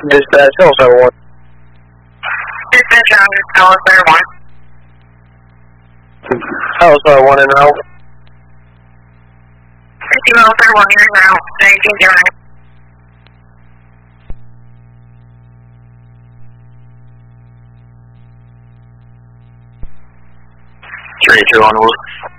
Dispatch, also 1. Dispatch, Alice 1. Also 1 in route. 50 miles per 1, you're in route, 1909. 3-2 on the loop.